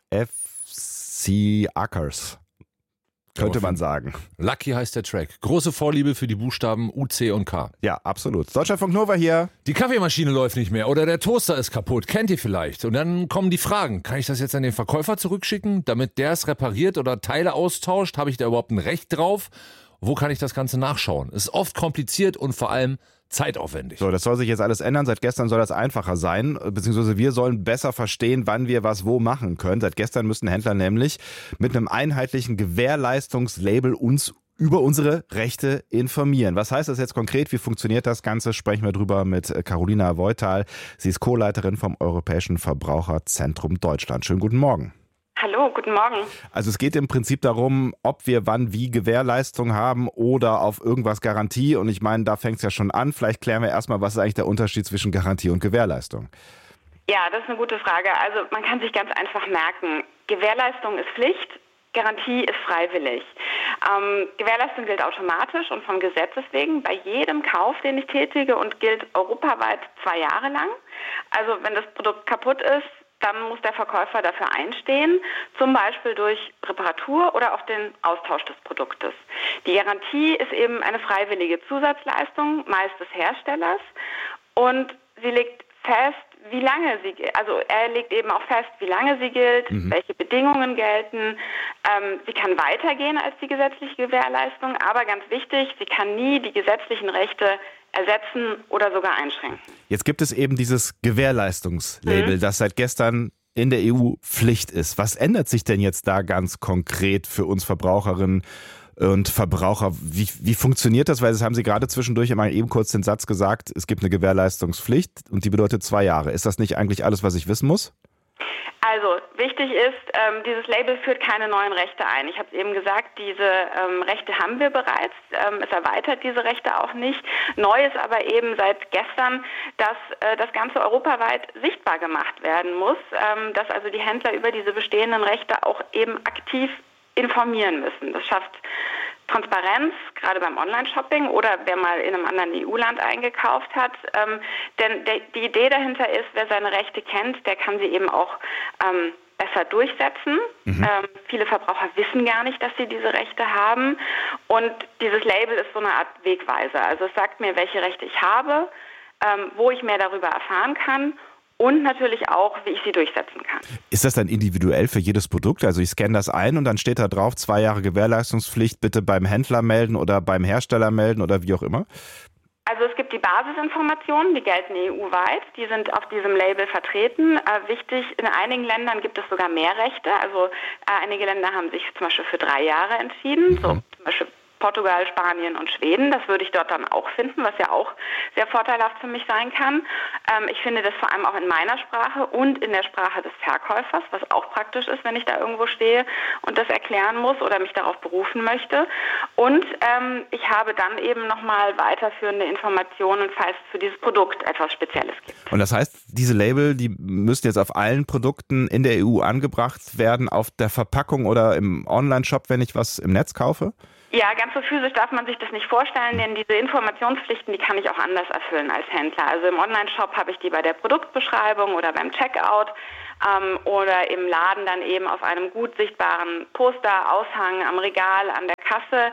FC Ackers. Könnte man sagen. Lucky heißt der Track. Große Vorliebe für die Buchstaben U, C und K. Ja, absolut. Deutschlandfunk Nova hier. Die Kaffeemaschine läuft nicht mehr oder der Toaster ist kaputt. Kennt ihr vielleicht? Und dann kommen die Fragen. Kann ich das jetzt an den Verkäufer zurückschicken, damit der es repariert oder Teile austauscht? Habe ich da überhaupt ein Recht drauf? Wo kann ich das Ganze nachschauen? Ist oft kompliziert und vor allem zeitaufwendig. So, das soll sich jetzt alles ändern. Seit gestern soll das einfacher sein, beziehungsweise wir sollen besser verstehen, wann wir was wo machen können. Seit gestern müssen Händler nämlich mit einem einheitlichen Gewährleistungslabel uns über unsere Rechte informieren. Was heißt das jetzt konkret? Wie funktioniert das Ganze? Sprechen wir drüber mit Carolina Voital. Sie ist Co-Leiterin vom Europäischen Verbraucherzentrum Deutschland. Schönen guten Morgen. Hallo, guten Morgen. Also es geht im Prinzip darum, ob wir wann wie Gewährleistung haben oder auf irgendwas Garantie. Und ich meine, da fängt es ja schon an. Vielleicht klären wir erstmal, was ist eigentlich der Unterschied zwischen Garantie und Gewährleistung? Ja, das ist eine gute Frage. Also man kann sich ganz einfach merken, Gewährleistung ist Pflicht, Garantie ist freiwillig. Gewährleistung gilt automatisch und vom Gesetzes wegen bei jedem Kauf, den ich tätige, und gilt europaweit 2 Jahre lang. Also wenn das Produkt kaputt ist, dann muss der Verkäufer dafür einstehen, zum Beispiel durch Reparatur oder auch den Austausch des Produktes. Die Garantie ist eben eine freiwillige Zusatzleistung, meist des Herstellers, und sie legt fest, wie lange sie gilt. Also er legt eben auch fest, wie lange sie gilt, welche Bedingungen gelten. Sie kann weitergehen als die gesetzliche Gewährleistung, aber ganz wichtig, sie kann nie die gesetzlichen Rechte ersetzen oder sogar einschränken. Jetzt gibt es eben dieses Gewährleistungslabel, das seit gestern in der EU Pflicht ist. Was ändert sich denn jetzt da ganz konkret für uns Verbraucherinnen und Verbraucher? Wie funktioniert das? Weil das haben Sie gerade zwischendurch immer eben kurz den Satz gesagt, es gibt eine Gewährleistungspflicht und die bedeutet 2 Jahre. Ist das nicht eigentlich alles, was ich wissen muss? Also wichtig ist, dieses Label führt keine neuen Rechte ein. Ich habe es eben gesagt, diese Rechte haben wir bereits. Es erweitert diese Rechte auch nicht. Neu ist aber eben seit gestern, dass das Ganze europaweit sichtbar gemacht werden muss, dass also die Händler über diese bestehenden Rechte auch eben aktiv informieren müssen. Das schafft Transparenz, gerade beim Online-Shopping oder wer mal in einem anderen EU-Land eingekauft hat. Denn die Idee dahinter ist, wer seine Rechte kennt, der kann sie eben auch besser durchsetzen. Viele Verbraucher wissen gar nicht, dass sie diese Rechte haben. Und dieses Label ist so eine Art Wegweiser. Also es sagt mir, welche Rechte ich habe, wo ich mehr darüber erfahren kann. Und natürlich auch, wie ich sie durchsetzen kann. Ist das dann individuell für jedes Produkt? Also ich scanne das ein und dann steht da drauf, 2 Jahre Gewährleistungspflicht, bitte beim Händler melden oder beim Hersteller melden oder wie auch immer? Also es gibt die Basisinformationen, die gelten EU-weit, die sind auf diesem Label vertreten. Wichtig, in einigen Ländern gibt es sogar mehr Rechte. Also einige Länder haben sich zum Beispiel für 3 Jahre entschieden, so zum Beispiel Portugal, Spanien und Schweden. Das würde ich dort dann auch finden, was ja auch sehr vorteilhaft für mich sein kann. Ich finde das vor allem auch in meiner Sprache und in der Sprache des Verkäufers, was auch praktisch ist, wenn ich da irgendwo stehe und das erklären muss oder mich darauf berufen möchte. Und ich habe dann eben nochmal weiterführende Informationen, falls es für dieses Produkt etwas Spezielles gibt. Und das heißt, diese Label, die müssen jetzt auf allen Produkten in der EU angebracht werden, auf der Verpackung oder im Online-Shop, wenn ich was im Netz kaufe? Ja, ganz so physisch darf man sich das nicht vorstellen, denn diese Informationspflichten, die kann ich auch anders erfüllen als Händler. Also im Online-Shop habe ich die bei der Produktbeschreibung oder beim Checkout oder im Laden dann eben auf einem gut sichtbaren Poster, Aushang, am Regal, an der Kasse.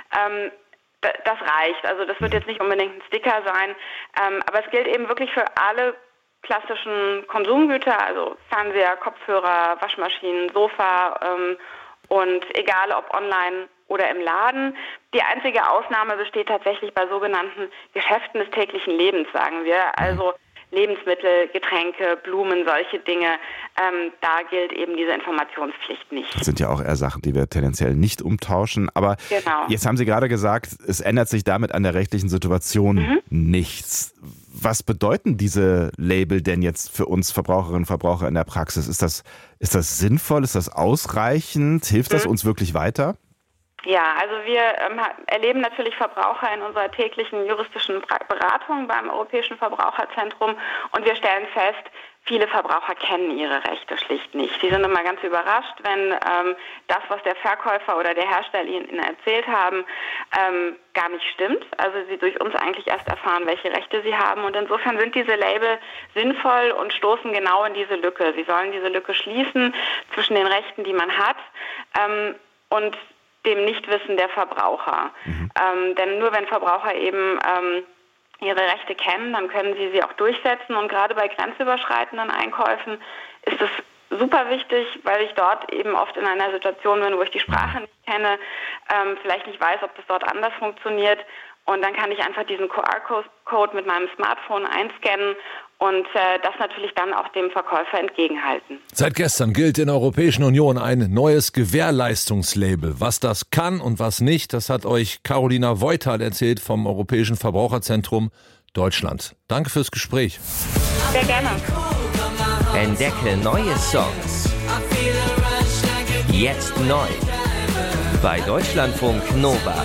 Das reicht. Also das wird jetzt nicht unbedingt ein Sticker sein, aber es gilt eben wirklich für alle klassischen Konsumgüter, also Fernseher, Kopfhörer, Waschmaschinen, Sofa und egal ob online oder im Laden. Die einzige Ausnahme besteht tatsächlich bei sogenannten Geschäften des täglichen Lebens, sagen wir. Also Lebensmittel, Getränke, Blumen, solche Dinge. Da gilt eben diese Informationspflicht nicht. Das sind ja auch eher Sachen, die wir tendenziell nicht umtauschen. Aber genau. Jetzt haben Sie gerade gesagt, es ändert sich damit an der rechtlichen Situation nichts. Was bedeuten diese Label denn jetzt für uns Verbraucherinnen und Verbraucher in der Praxis? Ist das sinnvoll? Ist das ausreichend? Hilft das uns wirklich weiter? Ja, also wir erleben natürlich Verbraucher in unserer täglichen juristischen Beratung beim Europäischen Verbraucherzentrum und wir stellen fest, viele Verbraucher kennen ihre Rechte schlicht nicht. Sie sind immer ganz überrascht, wenn das, was der Verkäufer oder der Hersteller ihnen erzählt haben, gar nicht stimmt. Also sie durch uns eigentlich erst erfahren, welche Rechte sie haben. Und insofern sind diese Label sinnvoll und stoßen genau in diese Lücke. Sie sollen diese Lücke schließen zwischen den Rechten, die man hat, und dem Nichtwissen der Verbraucher. Denn nur wenn Verbraucher eben ihre Rechte kennen, dann können sie auch durchsetzen. Und gerade bei grenzüberschreitenden Einkäufen ist es super wichtig, weil ich dort eben oft in einer Situation bin, wo ich die Sprache nicht kenne, vielleicht nicht weiß, ob das dort anders funktioniert. Und dann kann ich einfach diesen QR-Code mit meinem Smartphone einscannen und das natürlich dann auch dem Verkäufer entgegenhalten. Seit gestern gilt in der Europäischen Union ein neues Gewährleistungslabel. Was das kann und was nicht, das hat euch Carolina Voital erzählt vom Europäischen Verbraucherzentrum Deutschland. Danke fürs Gespräch. Sehr gerne. Entdecke neue Songs. Jetzt neu. Bei Deutschlandfunk Nova.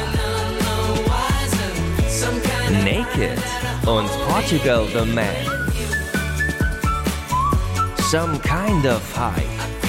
Naked und Portugal the Man. Some Kind of High.